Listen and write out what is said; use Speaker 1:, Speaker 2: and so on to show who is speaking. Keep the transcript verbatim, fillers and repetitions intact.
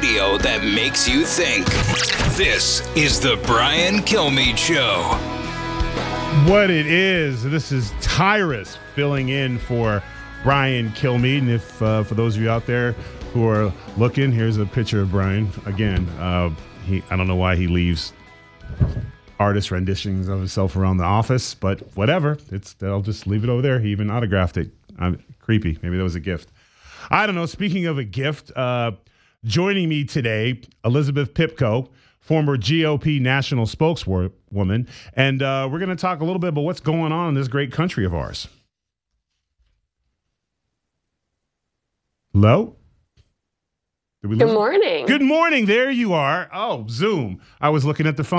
Speaker 1: radio that makes you think. This is the Brian Kilmeade Show.
Speaker 2: What it is, this is Tyrus filling in for Brian Kilmeade. And if uh, for those of you out there who are looking, here's a picture of Brian. Again, uh, he I don't know why he leaves artist renditions of himself around the office, but whatever. It's I'll just leave it over there. He even autographed it. I'm creepy. Maybe that was a gift. I don't know. Speaking of a gift, uh, joining me today, Elizabeth Pipko, former G O P national spokeswoman, and uh, we're going to talk a little bit about what's going on in this great country of ours. Hello? Did we
Speaker 3: Good
Speaker 2: lose?
Speaker 3: morning.
Speaker 2: Good morning. There you are. Oh, Zoom. I was looking at the phone.